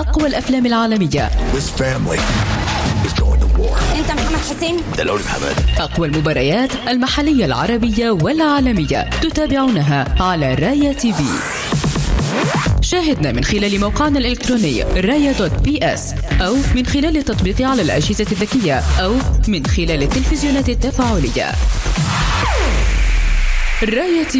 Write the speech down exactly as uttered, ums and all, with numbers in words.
أقوى الأفلام العالمية. أنت محمد حسين؟ دلولي محمد. أقوى المباريات المحلية العربية والعالمية تتابعونها على رايا تي في. شاهدنا من خلال موقعنا الإلكتروني رايا دوت بي اس، أو من خلال التطبيق على الأجهزة الذكية، أو من خلال التلفزيونات التفاعلية. رايا تي